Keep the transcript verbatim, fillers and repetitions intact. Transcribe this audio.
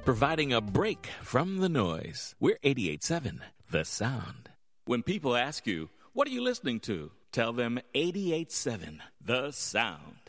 providing a break from the noise. We're eighty-eight point seven, The Sound. When people ask you, what are you listening to? Tell them eighty-eight point seven, The Sound.